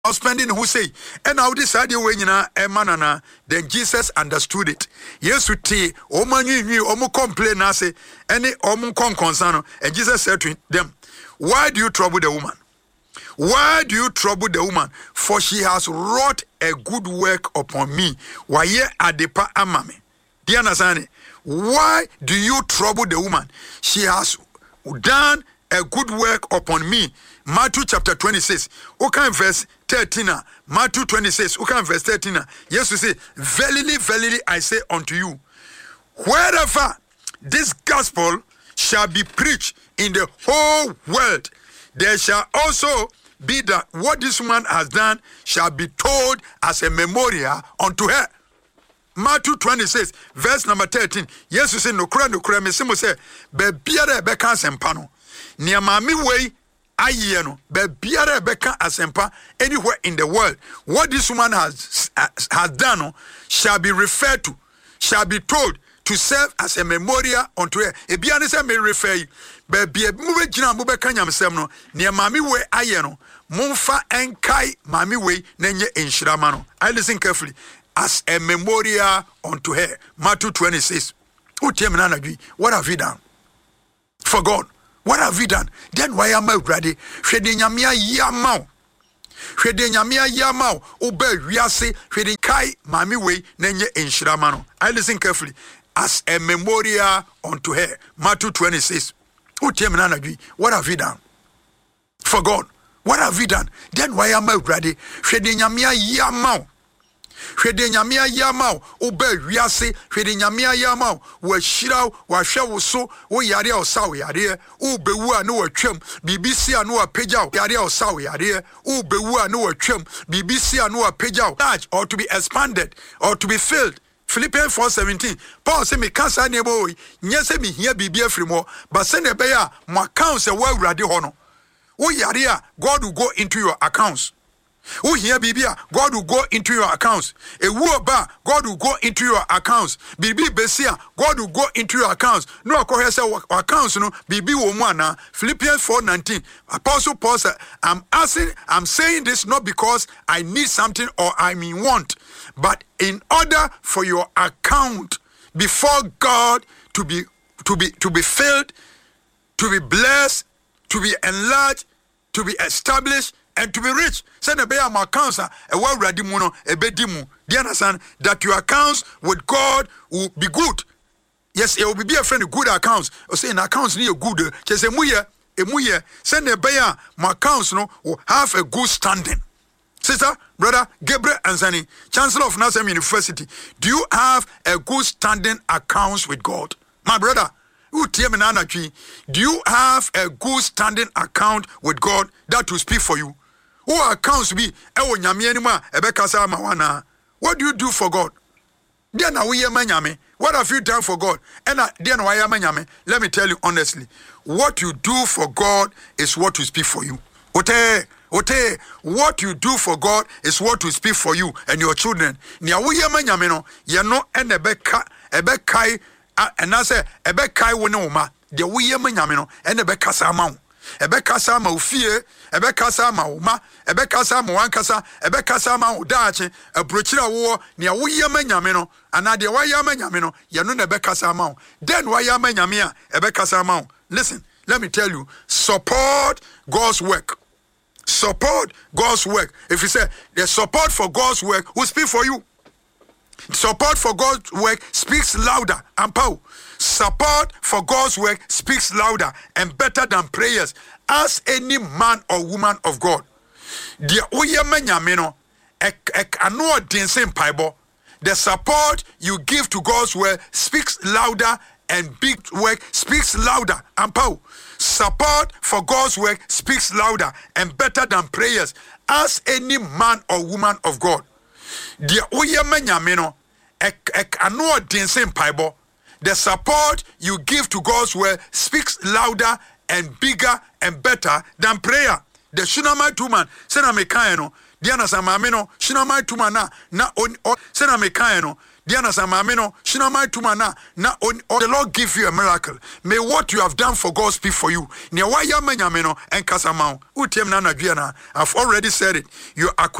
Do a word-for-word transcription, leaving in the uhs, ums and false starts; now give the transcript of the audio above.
spending who say, and now this idea when you know a manana, then Jesus understood it. Yes, we tea, O man, you omo complain, I say, any omo con concern, and Jesus said to them, why do you trouble the woman? Why do you trouble the woman? For she has wrought a good work upon me. Why ye adepa amame? Do you understand? Why do you trouble the woman? She has done a good work upon me. Matthew chapter twenty-six. Okay, verse thirteen. Matthew twenty-six. Okay, verse thirteen. Yes, we say, verily, verily, I say unto you, wherever this gospel shall be preached in the whole world, there shall also be that what this woman has done shall be told as a memorial unto her. Matthew twenty-six, verse number thirteen. Yes, we say, no kura, no kura, me simo say, be biara beka sempano. Ni amami way aye no be biara beka asempa anywhere in the world. What this woman has has done shall be referred to, shall be told to serve as a memorial unto her. E bia ne say me refer you. Be bia mu be gina mu be ka nyamsem no. Ne mami we aye no. Mumfa enkai mami we na nye enhirama no. I listen carefully. As a memorial unto her. Matthew twenty-six. What have you done for God? What have you done? Then why am I ready? Shede nyamia yamao. Shede nyamia yamao. Ube wiase. Shede kai mami we nenye enshirama. I listen carefully. As a memorial unto her. Matthew twenty-six. What have you done for God? What have you done? Then why am I ready? Shede nyamia yamao. Hwede nyamia yamao oba wiase hwede nyamia yamao wa shiraw wa hwe so wo yare o saw yare o bewu a no watwam bbc a no apejaw yare o saw yare o bewu a no watwam bbc a no apejaw large or to be expanded or to be filled. Philippians four seventeen. Paul say me kasa ne boy nyese me hia bibia frimo but say ne be ya mo accounts e wa awurade ho no wo yare a God will go into your accounts. Who here Bibia, God will go into your accounts. A ba, God will go into your accounts. Bibi Besia, God will go into your accounts. No accounts, no Bibi Womana. Philippians four nineteen. Apostle Paul said, I'm asking, I'm saying this not because I need something or I mean want, but in order for your account before God to be to be to be filled, to be blessed, to be enlarged, to be established, and to be rich. Send a bear my accounts a well ready mono a bedimu. Do you understand that your accounts with God will be good? Yes, it will be a friend of good accounts. Or saying accounts need a good just a muye, a muye. Send a bear my accounts no will have a good standing. Sister, brother, Gabriel Anzani, Chancellor of Nassim University, do you have a good standing accounts with God? My brother, do you have a good standing account with God that will speak for you? Who accounts be? What do you do for God? What have you done for God? And let me tell you honestly, what you do for God is what will speak for you. Ote, what you do for God is what will speak for you and your children. And I say, ebe kai wonoma, de wuye manyame no, ene be kasa ma wo. Ebe kasa ma ofie, ebe kasa ma uma, ebe kasa ma wankasa, ebe kasa ma udaache, abrochira wo, ne wuye manyame no, ana de waya manyame no, ye no ne be kasa ma wo. Then waya manyame a, ebe kasa ma wo. Listen, let me tell you, support God's work. Support God's work. If you say, the support for God's work will speak for you. Support for God's work speaks louder and power. Support for God's work speaks louder and better than prayers. As any man or woman of God. The The support you give to God's work speaks louder and big work speaks louder and power. Support for God's work speaks louder and better than prayers. As any man or woman of God. The The support you give to God's word speaks louder and bigger and better than prayer. The Shunammite woman, Sena Mekano, Diana Samameno, Shunammite woman na na on Sena Mekano, Diana Samamino, Shinamai Tumana, na the Lord give you a miracle. May what you have done for God speak for you. Niawaya Menyamino and Kasamau, Utem Nana Diana. I've already said it. You are